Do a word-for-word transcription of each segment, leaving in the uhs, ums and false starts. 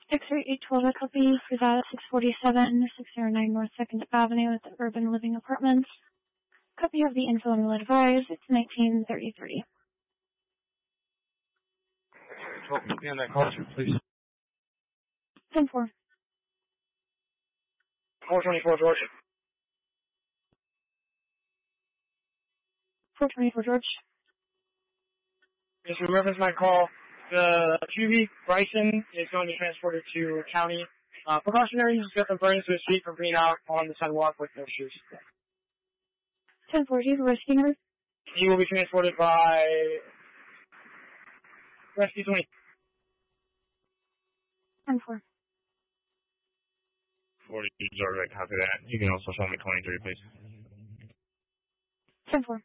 X-ray eight twelve, a copy. Nevada six forty-seven, six oh nine North second Avenue at the Urban Living Apartments. Copy of the info and will advise. It's nineteen thirty-three. twelve, be on that call, please. ten four. four twenty-four, George. four twenty-four, George. Just in reference to my call, the Q V Bryson is going to be transported to county. Uh, precautionary, he's got some burns to his feet from being out on the sidewalk with no shoes. ten four, do you have a rescue number? He will be transported by Rescue twenty. ten four. forty, George, I copy that. You can also show me twenty-three, please. ten four.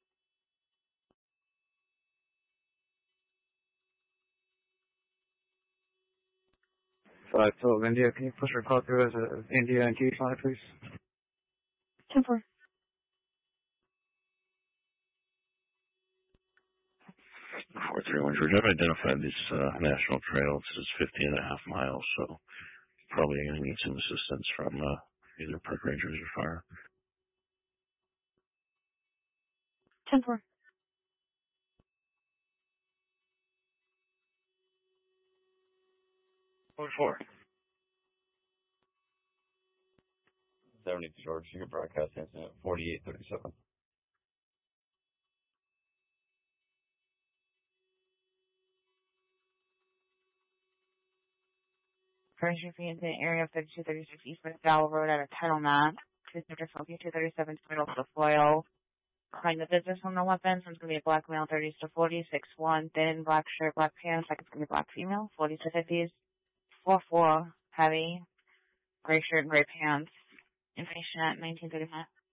five twelve India, can you push your call through as a India and Key flight, please? ten four. four three one, George, I've identified this uh, national trail. This is fifty and a half miles, so probably going to need some assistance from uh, either park rangers or fire. ten four. four four. seventy to George, you can broadcast incident forty-eight thirty-seven. Current shooting incident area of thirty-two thirty-six East McDowell Road at a title map. Two two thirty-seven middle of the foil. Behind the business on the weapons, one's going to be a black male, thirties to forties, six one, thin, black shirt, black pants. Second's going to be black female, forties to fifties, four four, heavy, gray shirt and gray pants. Information at nineteen thirty-five.